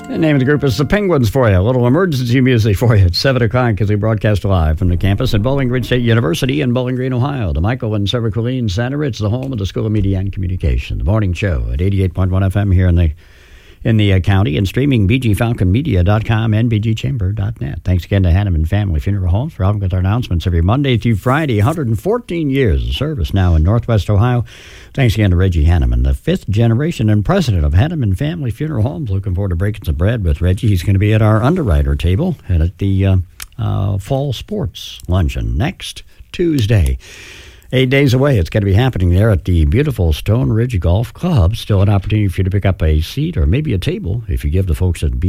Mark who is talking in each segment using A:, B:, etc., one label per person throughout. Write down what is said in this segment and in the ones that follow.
A: The name of the group is the Penguins for you. A little emergency music for you at 7 o'clock as we broadcast live from the campus at Bowling Green State University in Bowling Green, Ohio. The Michael and Sarah Colleen Center. It's the home of the School of Media and Communication. The morning show at 88.1 FM here in the county and streaming bgfalconmedia.com and bgchamber.net. Thanks again to Hanneman Family Funeral Homes for helping with our announcements every Monday through Friday. 114 years of service now in Northwest Ohio. Thanks again to Reggie Hanneman, the fifth generation and president of Hanneman Family Funeral Homes. Looking forward to breaking some bread with Reggie. He's going to be at our underwriter table and at the fall sports luncheon next Tuesday. 8 days away. It's going to be happening there at the beautiful Stone Ridge Golf Club. Still an opportunity for you to pick up a seat or maybe a table if you give the folks at the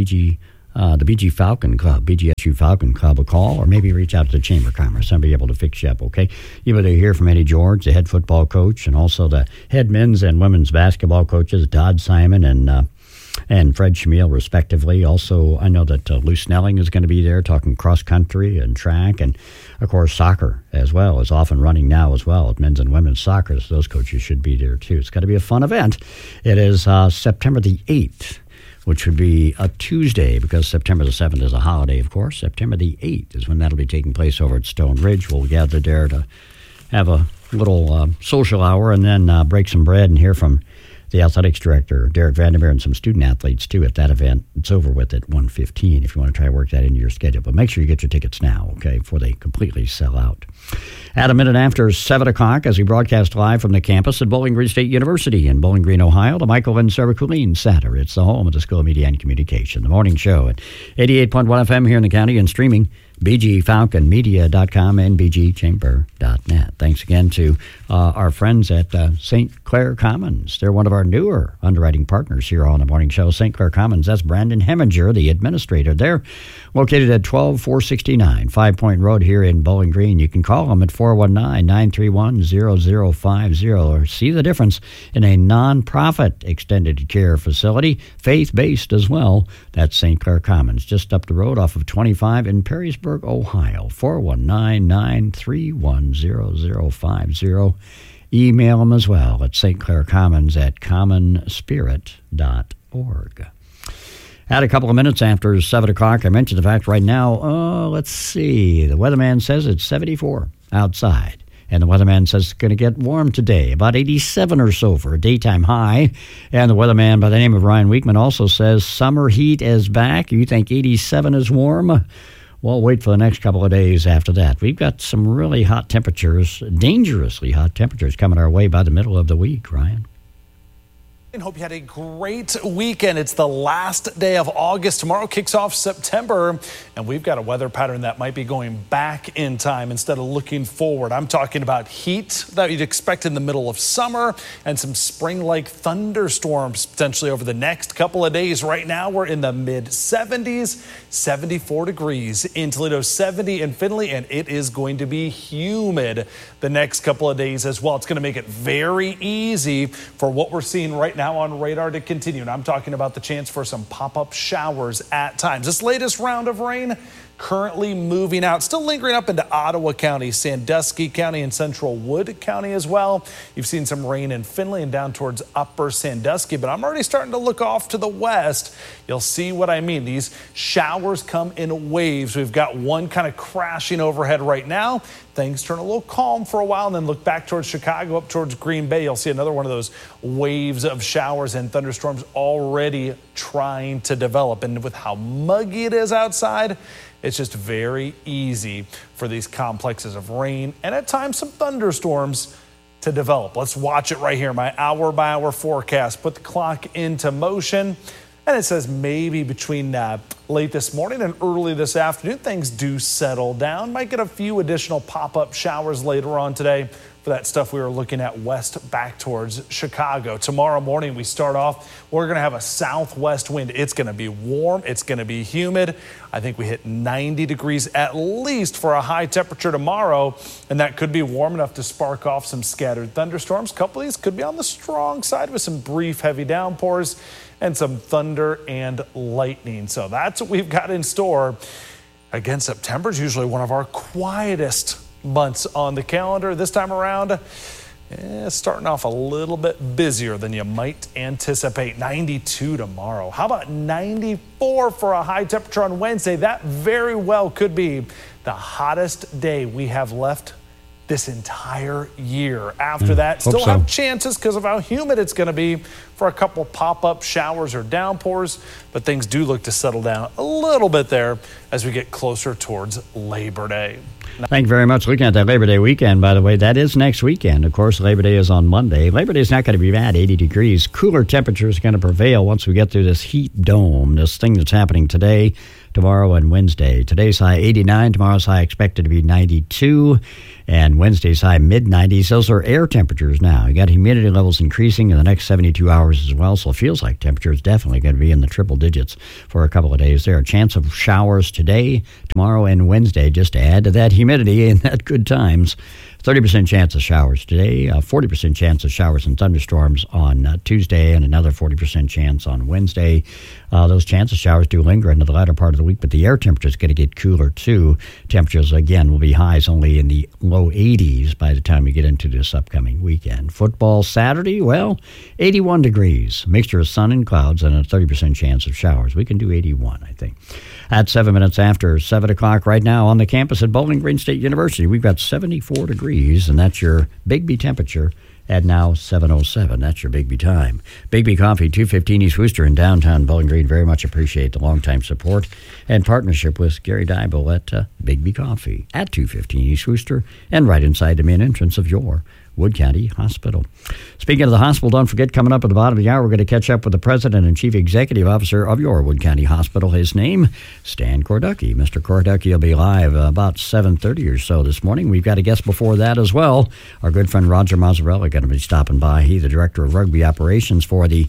A: BG Falcon Club, BGSU Falcon Club a call, or maybe reach out to the Chamber of Commerce. Somebody able to fix you up, okay? You better hear from Eddie George, the head football coach, and also the head men's and women's basketball coaches, Todd Simon and Fred Shamil, respectively. Also, I know that Lou Snelling is going to be there talking cross-country and track, and, of course, soccer as well is off and running now as well at men's and women's soccer, so those coaches should be there, too. It's going to be a fun event. It is September the 8th, which would be a Tuesday, because September the 7th is a holiday, of course. September the 8th is when that'll be taking place over at Stone Ridge. We'll gather there to have a little social hour and then break some bread and hear from the athletics director, Derek Vandermeer, and some student athletes, too, at that event. It's over with at 1:15 if you want to try to work that into your schedule. But make sure you get your tickets now, okay, before they completely sell out. At a minute after 7 o'clock, as we broadcast live from the campus at Bowling Green State University in Bowling Green, Ohio, the Michael and Sarah Colleen Center. It's the home of the School of Media and Communication. The morning show at 88.1 FM here in the county and streaming bgfalconmedia.com and bgchamber.net. Thanks again to our friends at St. Clair Commons. They're one of our newer underwriting partners here on the morning show. St. Clair Commons, that's Brandon Heminger, the administrator there, located at 12469 5 Point Road here in Bowling Green. You can call them at 419-931-0050 or see the difference in a nonprofit extended care facility, faith-based as well. That's St. Clair Commons, just up the road off of 25 in Perrysburg, Ohio, 419-931-0050. Email them as well at stclaircommons@commonspirit.org. At a couple of minutes after 7 o'clock, I mentioned the fact right now, let's see, the weatherman says it's 74 outside. And the weatherman says it's going to get warm today, about 87 or so for a daytime high. And the weatherman by the name of Ryan Weekman also says summer heat is back. You think 87 is warm? Well, wait for the next couple of days after that. We've got some really hot temperatures, dangerously hot temperatures coming our way by the middle of the week, Ryan.
B: And hope you had a great weekend. It's the last day of August. Tomorrow kicks off September, and we've got a weather pattern that might be going back in time instead of looking forward. I'm talking about heat that you'd expect in the middle of summer and some spring-like thunderstorms potentially over the next couple of days. Right now, we're in the mid-70s, 74 degrees in Toledo, 70 in Findlay, and it is going to be humid the next couple of days as well. It's going to make it very easy for what we're seeing right now on radar to continue. And I'm talking about the chance for some pop-up showers at times. This latest round of rain currently moving out, still lingering up into Ottawa County, Sandusky County, and Central Wood County as well. You've seen some rain in Findlay and down towards Upper Sandusky, but I'm already starting to look off to the west. You'll see what I mean. These showers come in waves. We've got one kind of crashing overhead right now. Things turn a little calm for a while and then look back towards Chicago, up towards Green Bay. You'll see another one of those waves of showers and thunderstorms already trying to develop. And with how muggy it is outside, it's just very easy for these complexes of rain and at times some thunderstorms to develop. Let's watch it right here. My hour-by-hour forecast. Put the clock into motion. And it says maybe between late this morning and early this afternoon, things do settle down. Might get a few additional pop-up showers later on today for that stuff we were looking at west back towards Chicago. Tomorrow morning we start off, we're going to have a southwest wind. It's going to be warm. It's going to be humid. I think we hit 90 degrees at least for a high temperature tomorrow, and that could be warm enough to spark off some scattered thunderstorms. A couple of these could be on the strong side with some brief heavy downpours and some thunder and lightning. So that's what we've got in store. Again, September is usually one of our quietest months on the calendar. This time around, Starting off a little bit busier than you might anticipate. 92 tomorrow. How about 94 for a high temperature on Wednesday? That very well could be the hottest day we have left this entire year. After that, still have chances because of how humid it's going to be for a couple pop-up showers or downpours, but things do look to settle down a little bit there as we get closer towards Labor Day.
A: Thank you very much. Looking at that Labor Day weekend, by the way, that is next weekend. Of course, Labor Day is on Monday. Labor Day is not going to be bad, 80 degrees. Cooler temperatures are going to prevail once we get through this heat dome, this thing that's happening today, tomorrow, and Wednesday. Today's high 89, tomorrow's high expected to be 92, and Wednesday's high mid-90s. Those are air temperatures now. You got humidity levels increasing in the next 72 hours as well, so it feels like temperature is definitely going to be in the triple digits for a couple of days there. A chance of showers today, tomorrow, and Wednesday, just to add to that humidity and that good times. 30% chance of showers today, 40% chance of showers and thunderstorms on Tuesday, and another 40% chance on Wednesday. Those chances of showers do linger into the latter part of the week, but the air temperature is going to get cooler too. Temperatures, again, will be highs only in the low 80s by the time we get into this upcoming weekend. Football Saturday, well, 81 degrees, mixture of sun and clouds, and a 30% chance of showers. We can do 81, I think. At 7 minutes after 7 o'clock right now on the campus at Bowling Green State University, we've got 74 degrees, and that's your Bigby temperature at now 7:07. That's your Bigby time. Bigby Coffee, 215 East Wooster in downtown Bowling Green. Very much appreciate the longtime support and partnership with Gary Dybel at Bigby Coffee at 215 East Wooster and right inside the main entrance of your Wood County Hospital. Speaking of the hospital, don't forget, coming up at the bottom of the hour, we're going to catch up with the President and Chief Executive Officer of your Wood County Hospital. His name, Stan Korducki. Mr. Korducki will be live about 7:30 or so this morning. We've got a guest before that as well. Our good friend Roger Mazzarella going to be stopping by. He's the Director of Rugby Operations for the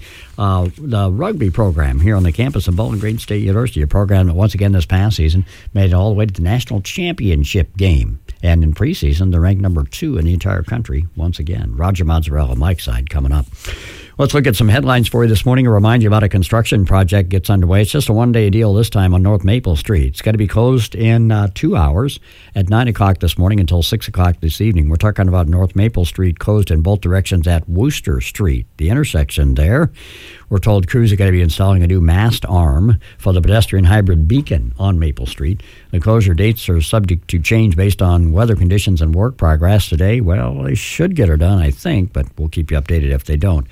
A: rugby program here on the campus of Bowling Green State University, a program that once again this past season made it all the way to the national championship game. And in preseason, they're ranked number 2 in the entire country once again. Roger Mazzarella, Mike's Side, coming up. Let's look at some headlines for you this morning and remind you about a construction project gets underway. It's just a one-day deal this time on North Maple Street. It's got to be closed in 2 hours at 9 o'clock this morning until 6 o'clock this evening. We're talking about North Maple Street closed in both directions at Wooster Street, the intersection there. We're told crews are going to be installing a new mast arm for the pedestrian hybrid beacon on Maple Street. The closure dates are subject to change based on weather conditions and work progress today. Well, they should get her done, I think, but we'll keep you updated if they don't.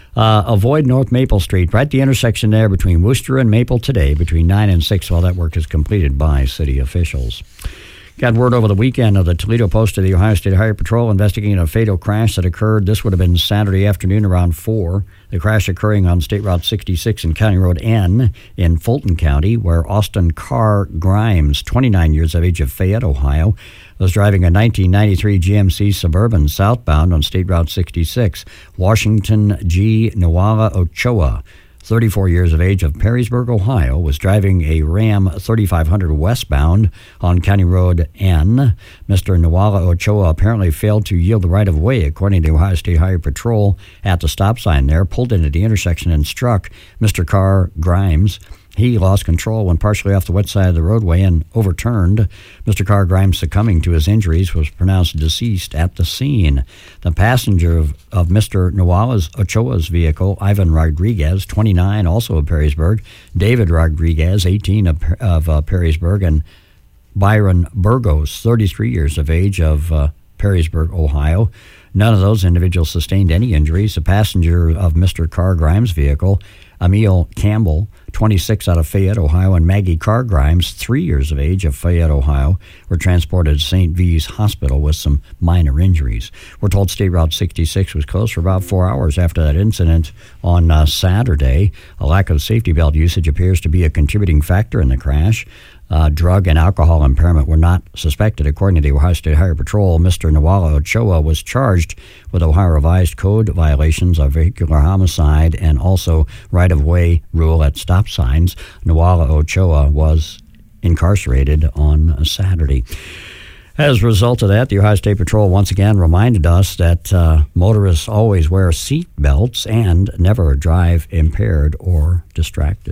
A: Avoid North Maple Street, right at the intersection there between Wooster and Maple today, between 9 and 6, while that work is completed by city officials. Got word over the weekend of the Toledo Post of the Ohio State Highway Patrol investigating a fatal crash that occurred. This would have been Saturday afternoon around 4. The crash occurring on State Route 66 and County Road N in Fulton County, where Austin Carr Grimes, 29 years of age, of Fayette, Ohio, was driving a 1993 GMC Suburban southbound on State Route 66. Washington G. Nawala Ochoa, 34 years of age, of Perrysburg, Ohio, was driving a Ram 3500 westbound on County Road N. Mr. Nawala Ochoa apparently failed to yield the right-of-way, according to Ohio State Highway Patrol, at the stop sign there, pulled into the intersection and struck Mr. Carr Grimes. He lost control when partially off the wet side of the roadway and overturned. Mr. Carr Grimes, succumbing to his injuries, was pronounced deceased at the scene. The passenger of Mr. Nawala Ochoa's vehicle, Ivan Rodriguez, 29, also of Perrysburg, David Rodriguez, 18, of Perrysburg, and Byron Burgos, 33 years of age, of Perrysburg, Ohio. None of those individuals sustained any injuries. The passenger of Mr. Carr Grimes' vehicle, Emil Campbell, 26, out of Fayette, Ohio, and Maggie Carr Grimes, 3 years of age, of Fayette, Ohio, were transported to St. V's Hospital with some minor injuries. We're told State Route 66 was closed for about 4 hours after that incident on Saturday. A lack of safety belt usage appears to be a contributing factor in the crash. Drug and alcohol impairment were not suspected, according to the Ohio State Highway Patrol. Mr. Nawala Ochoa was charged with Ohio Revised Code violations of vehicular homicide and also right-of-way rule at stop signs. Nawala Ochoa was incarcerated on Saturday. As a result of that, the Ohio State Patrol once again reminded us that motorists always wear seat belts and never drive impaired or distracted.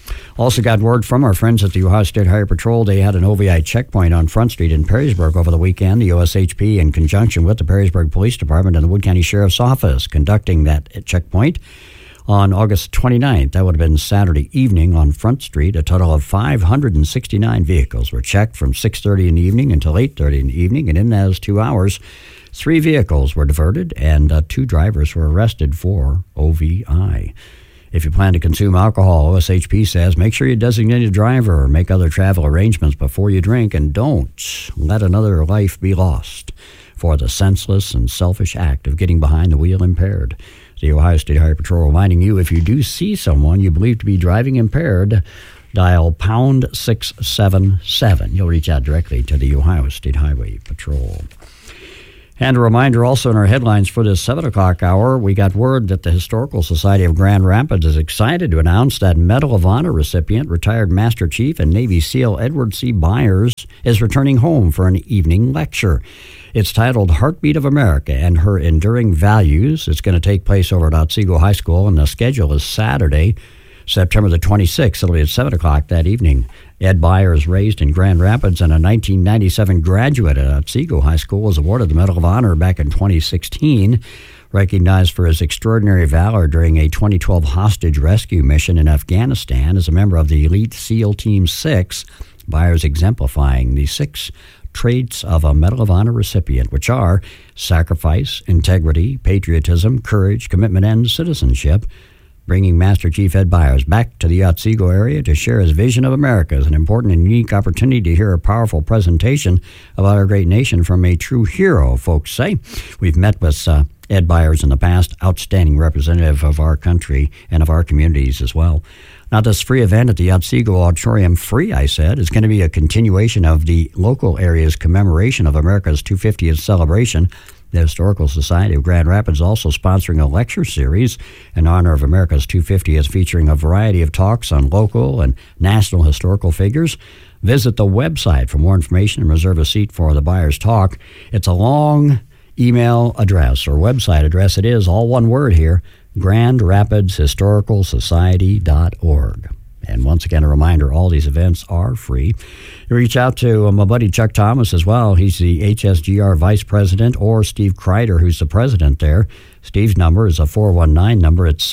A: Also got word from our friends at the Ohio State Highway Patrol. They had an OVI checkpoint on Front Street in Perrysburg over the weekend. The OSHP, in conjunction with the Perrysburg Police Department and the Wood County Sheriff's Office, conducting that checkpoint on August 29th. That would have been Saturday evening on Front Street. A total of 569 vehicles were checked from 6:30 in the evening until 8:30 in the evening, and in those 2 hours, 3 vehicles were diverted and 2 drivers were arrested for OVI. If you plan to consume alcohol, OSHP says make sure you designate a driver or make other travel arrangements before you drink, and don't let another life be lost for the senseless and selfish act of getting behind the wheel impaired. The Ohio State Highway Patrol reminding you, if you do see someone you believe to be driving impaired, dial pound 677. You'll reach out directly to the Ohio State Highway Patrol. And a reminder also in our headlines for this 7 o'clock hour, we got word that the Historical Society of Grand Rapids is excited to announce that Medal of Honor recipient, retired Master Chief and Navy SEAL Edward C. Byers, is returning home for an evening lecture. It's titled Heartbeat of America and Her Enduring Values. It's going to take place over at Otsego High School, and the schedule is Saturday, September the 26th. It'll be at 7 o'clock that evening. Ed Byers, raised in Grand Rapids and a 1997 graduate at Otsego High School, was awarded the Medal of Honor back in 2016, recognized for his extraordinary valor during a 2012 hostage rescue mission in Afghanistan as a member of the elite SEAL Team 6, Byers exemplifying the 6 traits of a Medal of Honor recipient, which are sacrifice, integrity, patriotism, courage, commitment, and citizenship. Bringing Master Chief Ed Byers back to the Otsego area to share his vision of America is an important and unique opportunity to hear a powerful presentation about our great nation from a true hero, folks say. We've met with Ed Byers in the past, outstanding representative of our country and of our communities as well. Now, this free event at the Otsego Auditorium, free, I said, is going to be a continuation of the local area's commemoration of America's 250th celebration. The Historical Society of Grand Rapids also sponsoring a lecture series in honor of America's 250th, featuring a variety of talks on local and national historical figures. Visit the website for more information and reserve a seat for the Byers talk. It's a long email address or website address. It is all one word here, GrandRapidsHistoricalSociety.org. And once again, a reminder, all these events are free. You reach out to my buddy Chuck Thomas as well. He's the HSGR Vice President, or Steve Kreider, who's the president there. Steve's number is a 419 number. It's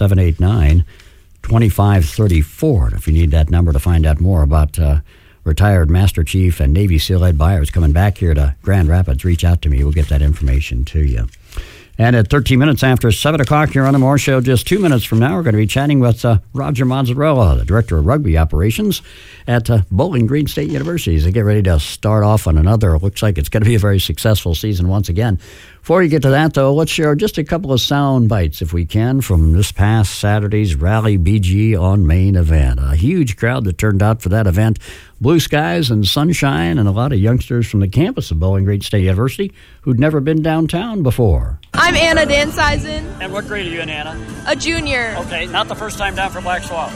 A: 789-2534. And if you need that number to find out more about retired Master Chief and Navy SEAL Ed Byers coming back here to Grand Rapids, reach out to me. We'll get that information to you. And at 13 minutes after 7 o'clock here on the Moore Show, just 2 minutes from now, we're going to be chatting with Roger Mozzarella, the Director of Rugby Operations at Bowling Green State University. As they get ready to start off on another, looks like it's going to be a very successful season once again. Before you get to that, though, let's share just a couple of sound bites, if we can, from this past Saturday's Rally BG on Main event. A huge crowd that turned out for that event. Blue skies and sunshine, and a lot of youngsters from the campus of Bowling Green State University who'd never been downtown before.
C: I'm Anna Dansizen.
D: And what grade are you in, Anna?
C: A junior.
D: Okay, not the first time down for Black Swamp.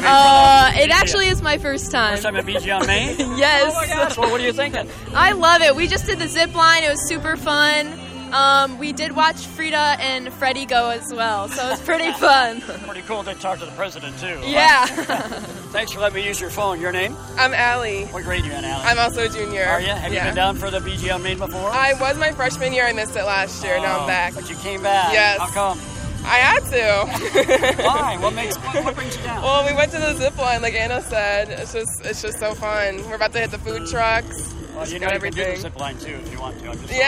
C: It actually is my first time.
D: First time at BG on Main?
C: Yes.
D: Oh my gosh, well, what are you thinking?
C: I love it. We just did the zip line. It was super fun. We did watch Frida and Freddie go as well, so it was pretty fun.
D: Pretty cool to talk to the president, too.
C: Yeah.
D: Thanks for letting me use your phone. Your name?
E: I'm Allie.
D: What grade are you in, Allie?
E: I'm also a junior.
D: Are you? Have you been down for the BG on Main before?
E: I was my freshman year. I missed it last year. Now I'm back.
D: But you came back.
E: Yes.
D: How come?
E: I had to.
D: Why? What brings you down?
E: Well, we went to the zip line, like Anna said. It's just so fun. We're about to hit the food trucks.
D: Well, you know you can do the zip line, too, if you want to. I'm just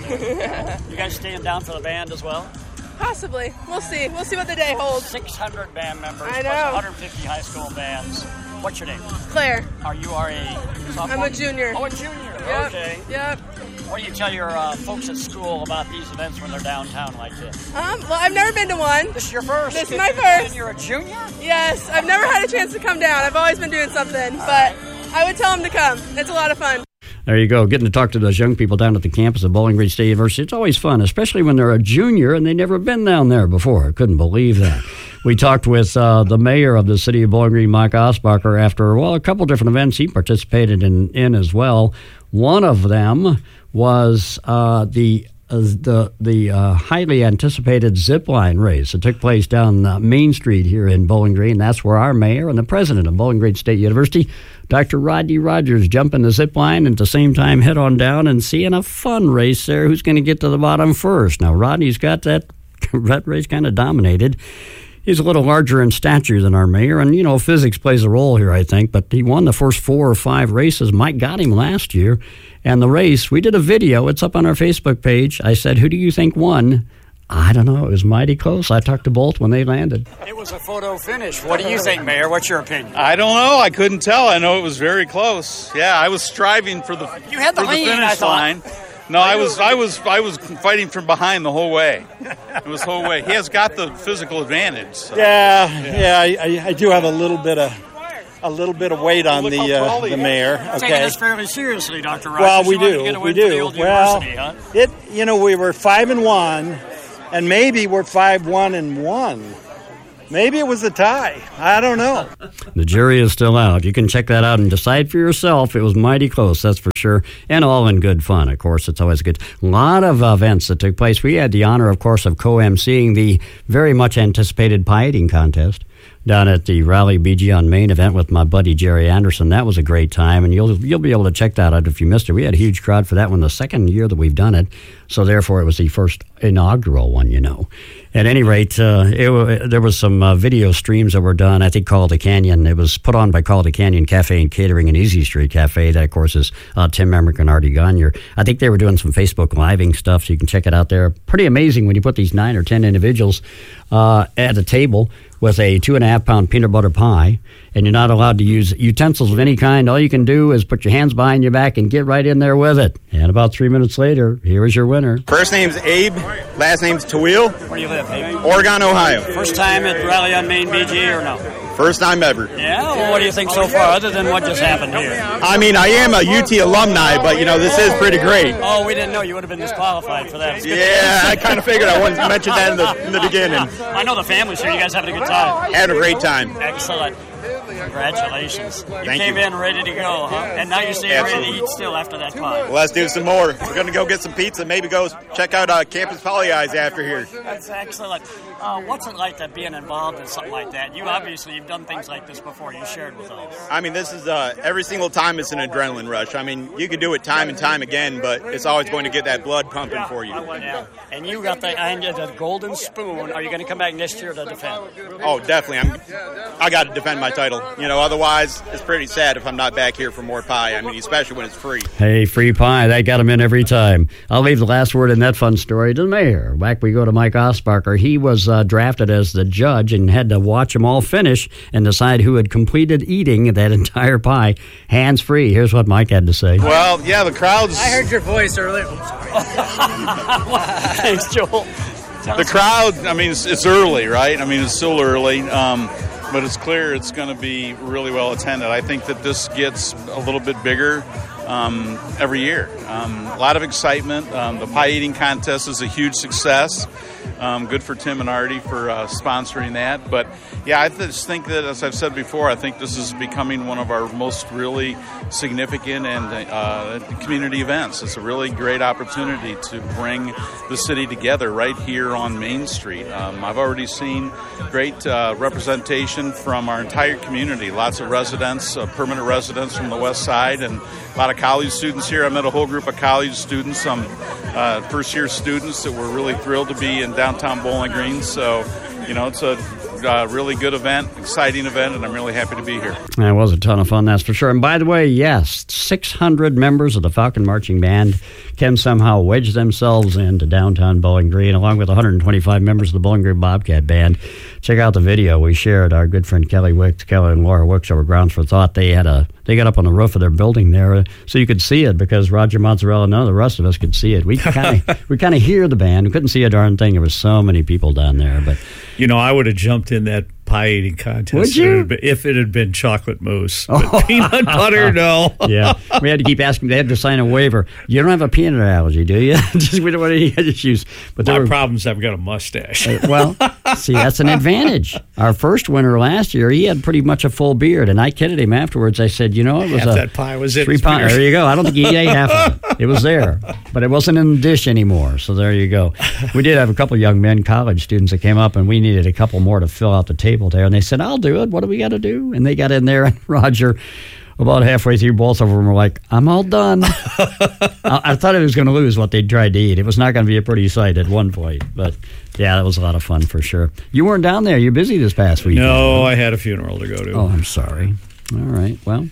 D: You guys staying down for the band as well?
E: Possibly. We'll see. We'll see what the day holds.
D: 600 band members.
E: I know.
D: Plus 150 high school bands. What's your name?
E: Claire.
D: You are a sophomore?
E: I'm a junior.
D: Oh, a junior.
E: Yep.
D: Okay.
E: Yep.
D: What do you tell your folks at school about these events when they're downtown like this?
E: Well, I've never been to one.
D: This is your first?
E: This is my first.
D: And you're a junior?
E: Yes. I've never had a chance to come down. I've always been doing something. But I would tell them to come. It's a lot of fun.
A: There you go, getting to talk to those young people down at the campus of Bowling Green State University. It's always fun, especially when they're a junior and they've never been down there before. I couldn't believe that. We talked with the mayor of the city of Bowling Green, Mike Osbacher, after, a couple different events he participated in as well. One of them was the the highly anticipated zipline race that took place down Main Street here in Bowling Green. That's where our mayor and the president of Bowling Green State University, Dr. Rodney Rogers, jump in the zip line and at the same time head on down and seeing a fun race there. Who's going to get to the bottom first? Now, Rodney's got that race kind of dominated. He's a little larger in stature than our mayor, and, physics plays a role here, I think, but he won the first 4 or 5 races. Mike got him last year, and the race, we did a video. It's up on our Facebook page. I said, who do you think won? I don't know. It was mighty close. I talked to both when they landed.
D: It was a photo finish. What do you think, Mayor? What's your opinion?
F: I don't know. I couldn't tell. I know it was very close. Yeah, I was striving for the
D: You had the lead,
F: finish line. No, I was fighting from behind the whole way. It was the whole way. He has got the physical advantage. So.
G: I do have a little bit of weight on the mayor. Okay.
D: Taking this fairly seriously, Dr. Rogers.
G: Well, we do. Well,
D: huh?
G: We were 5-1, and maybe we're 5-1-1. Maybe it was a tie. I don't know.
A: The jury is still out. You can check that out and decide for yourself. It was mighty close, that's for sure, and all in good fun, of course. It's always good. A lot of events that took place. We had the honor, of course, of co-emceeing the very much anticipated pie eating contest down at the Raleigh BG on Main event with my buddy Jerry Anderson. That was a great time, and you'll be able to check that out if you missed it. We had a huge crowd for that one, the second year that we've done it, so therefore it was the first inaugural one, At any rate, there was some video streams that were done, I think Calder Canyon. It was put on by Calder Canyon Cafe and Catering and Easy Street Cafe. That, of course, is Tim Emmerich and Artie Gagne. I think they were doing some Facebook Living stuff, so you can check it out there. Pretty amazing when you put these 9 or 10 individuals at a table with a 2.5-pound peanut butter pie, and you're not allowed to use utensils of any kind. All you can do is put your hands behind your back and get right in there with it. And about 3 minutes later, here is your winner.
H: First name's Abe, last name's Tawil.
D: Where do you live, Abe?
H: Oregon, Ohio.
D: First time at Raleigh on Main BG or no?
H: First time ever.
D: Yeah? Well, what do you think so far, other than what just happened here?
H: I mean, I am a UT alumni, but, this is pretty great.
D: Oh, we didn't know. You would have been disqualified for that.
H: Yeah, I kind of figured I wouldn't mention that in the beginning.
D: I know the family's here. You guys having a good time?
H: Had a great time.
D: Excellent. Congratulations. You
H: Thank
D: came
H: you.
D: in ready to go, huh? And now you say you're ready to eat still after that pie.
H: Well, let's do some more. We're going to go get some pizza, maybe go check out Campus Poly Eyes after here.
D: That's excellent. What's it like being involved in something like that? You've done things like this before. You shared with us.
H: I mean, this is every single time it's an adrenaline rush. I mean, you can do it time and time again, but it's always going to get that blood pumping for you.
D: Yeah. And you got the golden spoon. Are you going to come back next year to defend?
H: Oh, definitely. I got to defend my title. Otherwise, it's pretty sad if I'm not back here for more pie. I mean, especially when it's free.
A: Hey, free pie. That got him in every time. I'll leave the last word in that fun story to the mayor. Back we go to Mike Osbarker. He was drafted as the judge and had to watch them all finish and decide who had completed eating that entire pie hands-free. Here's what Mike had to say.
F: Well, yeah, the crowd's...
D: I heard your voice earlier. Thanks, Joel.
F: The crowd, I mean, it's early, right? I mean, it's still early. But it's clear it's going to be really well attended. I think that this gets a little bit bigger every year. A lot of excitement. The pie eating contest is a huge success. Good for Tim and Artie for sponsoring that. But, yeah, I just think that, as I've said before, I think this is becoming one of our most really significant and community events. It's a really great opportunity to bring the city together right here on Main Street. I've already seen great representation from our entire community. Lots of residents, permanent residents from the west side, and a lot of college students here. I met a whole group of college students, some first-year students that were really thrilled to be in downtown Bowling Green. So, it's a really good event, exciting event, and I'm really happy to be here.
A: It was a ton of fun, that's for sure. And by the way, yes, 600 members of the Falcon Marching Band can somehow wedge themselves into downtown Bowling Green, along with 125 members of the Bowling Green Bobcat Band. Check out the video we shared. Our good friend Kelly and Laura Wicks over Grounds for Thought. They got up on the roof of their building there so you could see it, because Roger Mozzarella and none of the rest of us could see it. We kind of hear the band. We couldn't see a darn thing. There were so many people down there. But
I: I would have jumped in that pie eating contest.
A: Would you?
I: If it had been chocolate mousse. But peanut butter, no.
A: Yeah. We had to keep asking. They had to sign a waiver. You don't have a peanut allergy, do you? We don't want to just use. But
I: My problem is I've got a mustache.
A: Well, see, that's an advantage. Our first winner last year, he had pretty much a full beard, and I kidded him afterwards. I said, it was
I: half that pie was in
A: 3
I: his
A: pound.
I: beard.
A: There you go. I don't think he ate half of it. It was there, but it wasn't in the dish anymore. So there you go. We did have a couple of young men, college students, that came up, and we needed a couple more to fill out the table there, and they said, I'll do it. What do we got to do? And they got in there, and Roger, about halfway through, both of them were like, I'm all done. I thought it was going to lose what they tried to eat. It was not going to be a pretty sight at one point. But, yeah, that was a lot of fun for sure. You weren't down there. You're busy this past week.
I: No, I had a funeral to go to.
A: Oh, I'm sorry. All right. Well,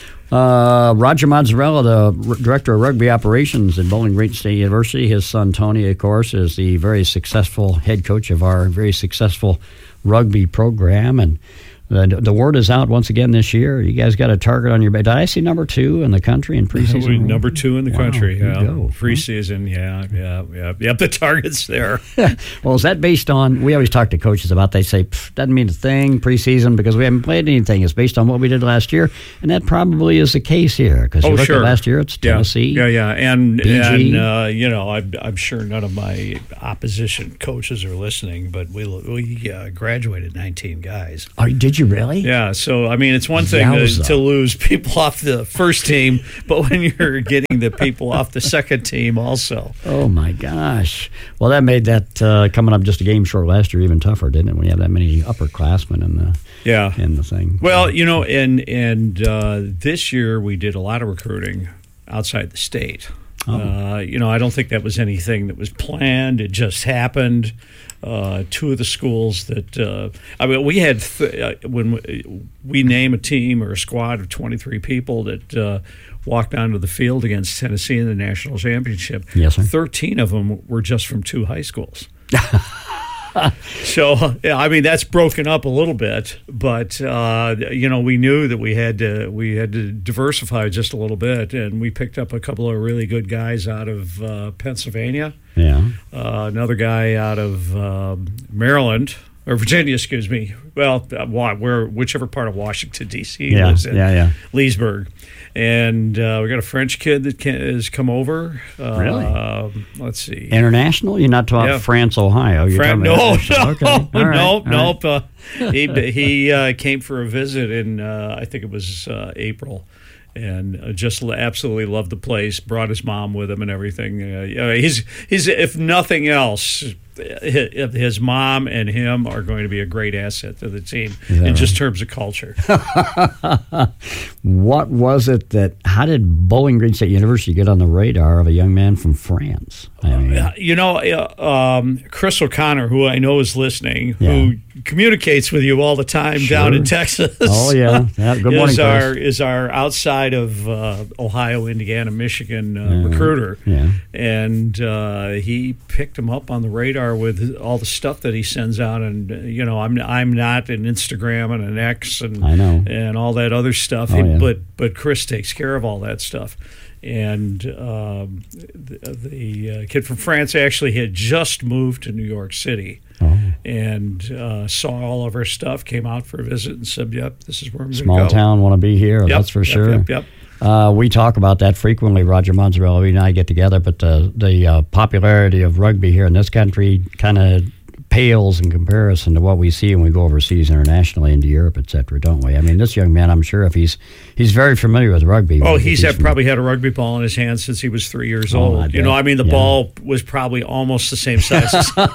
A: Roger Mozzarella, the director of rugby operations at Bowling Green State University, his son Tony, of course, is the very successful head coach of our very successful rugby program. And the word is out once again this year. You guys got a target on your back. Did I see number 2 in the country in preseason?
I: Number 2 in the country.
A: There you go.
I: Preseason, yeah. The target's there.
A: Well, is that based on, we always talk to coaches about, they say, doesn't mean a thing, preseason, because we haven't played anything. It's based on what we did last year, and that probably is the case here, because you look at last year, it's Tennessee.
I: Yeah. And
A: BG.
I: I'm sure none of my opposition coaches are listening, but we graduated 19 guys.
A: Oh, did you really?
I: Yeah, so, I mean, it's one thing to lose people off the first team, but when you're getting the people off the second team also.
A: Oh, my gosh. Well, that made that coming up just a game short last year even tougher, didn't it, when you had that many upperclassmen in the thing?
I: Well, and this year we did a lot of recruiting outside the state.
A: Oh.
I: I don't think that was anything that was planned. It just happened. 2 of the schools that we had when we name a team or a squad of 23 people that walked onto the field against Tennessee in the national championship.
A: Yes, sir.
I: 13 of them were just from 2 high schools. So, I mean, that's broken up a little bit, but we knew that we had to diversify just a little bit, and we picked up a couple of really good guys out of Pennsylvania.
A: Yeah.
I: Another guy out of Maryland or Virginia, excuse me. Well, whichever part of Washington D.C. lives in.
A: Yeah.
I: Leesburg. And we got a French kid that has come over.
A: Really?
I: Let's see.
A: International? You're not talking France, Ohio. You're talking
I: Nope. He came for a visit in, I think it was April. And just absolutely loved the place. Brought his mom with him and everything. He's if nothing else, his mom and him are going to be a great asset to the team in just terms of culture.
A: What was it how did Bowling Green State University get on the radar of a young man from France?
I: Chris O'Connor, who I know is listening, who communicates with you all the time down in Texas.
A: Oh, yeah. Good morning, Chris.
I: Is our outside of Ohio, Indiana, Michigan recruiter.
A: Yeah.
I: And he picked him up on the radar with all the stuff that he sends out. And, I'm not an Instagram and an X and
A: I know.
I: And all that other stuff. But Chris takes care of all that stuff. And the kid from France actually had just moved to New York City and saw all of our stuff, came out for a visit and said, yep, this is where I'm going to go.
A: Small town, want to be here, that's for sure.
I: Yep.
A: We talk about that frequently, Roger Mozzarella. We and I get together, but the popularity of rugby here in this country kind of pales in comparison to what we see when we go overseas internationally into Europe, et cetera, don't we? I mean, this young man, I'm sure if he's very familiar with rugby.
I: Oh, he's probably had a rugby ball in his hand since he was 3 years old. The ball was probably almost the same size as him.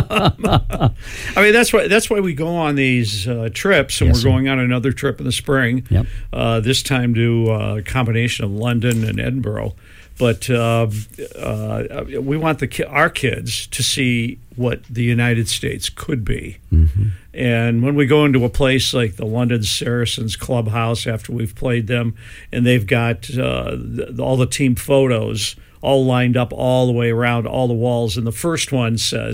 I: I mean, that's why we go on these trips, and we're going on another trip in the spring.
A: Yep.
I: This time to a combination of London and Edinburgh. But we want our kids to see what the United States could be.
A: Mm-hmm.
I: And when we go into a place like the London Saracens clubhouse after we've played them, and they've got all the team photos all lined up all the way around all the walls, and the first one says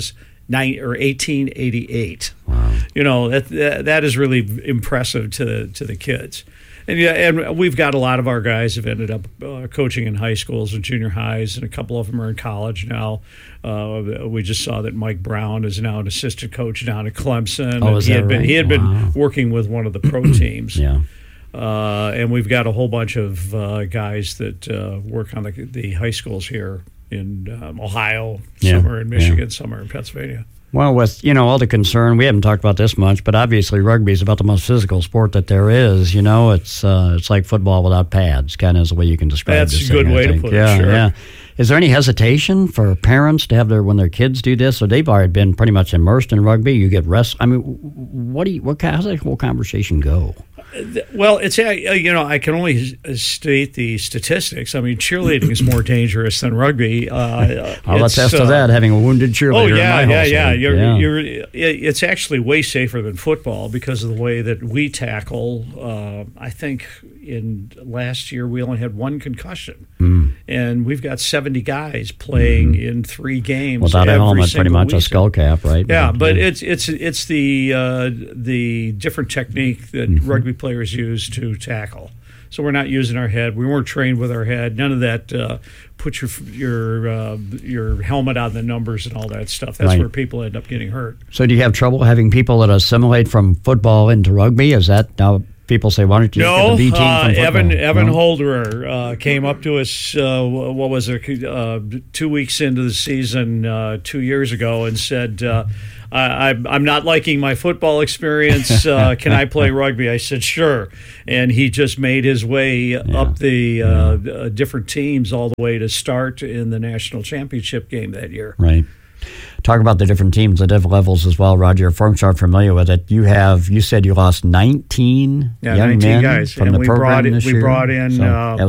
I: 1888.
A: Wow.
I: You know, that is really impressive to the kids. And yeah, and we've got a lot of our guys have ended up coaching in high schools and junior highs, and a couple of them are in college now. We just saw that Mike Brown is now an assistant coach down at Clemson.
A: Oh, is that right?
I: He had been working with one of the pro teams.
A: Yeah.
I: And we've got a whole bunch of guys that work on the high schools here in Ohio. Some are in Michigan, some are in Pennsylvania.
A: Well, with, all the concern, we haven't talked about this much, but obviously rugby is about the most physical sport that there is. It's like football without pads, kind of is the way you can describe
I: That's a good way to put it, sure.
A: Yeah. Is there any hesitation for parents to have when their kids do this? Or they've already been pretty much immersed in rugby. You get rest. I mean, how's that whole conversation go?
I: Well, it's I can only state the statistics. I mean, cheerleading is more dangerous than rugby.
A: I'll attest to that, having a wounded cheerleader in my household.
I: It's actually way safer than football because of the way that we tackle. I think in last year we only had one concussion, and we've got 70 guys playing in 3 games
A: without a helmet, pretty much
I: weekend.
A: A skull cap, right?
I: Yeah, but it's the different technique that rugby players use to tackle. So we're not using our head. We weren't trained with our head. None of that. Put your helmet on the numbers and all that stuff. That's where people end up getting hurt.
A: So do you have trouble having people that assimilate from football into rugby? Is that now? People say, why don't you get the B team from football?
I: Evan Holderer came up to us, 2 weeks into the season 2 years ago and said, I'm not liking my football experience. Can I play rugby? I said, sure. And he just made his way up the different teams all the way to start in the national championship game that year.
A: Right. Talk about the different teams, the different levels as well, Roger. If folks aren't familiar with it, you said you lost 19 young
I: 19
A: men
I: guys
A: from the program this year.
I: We brought in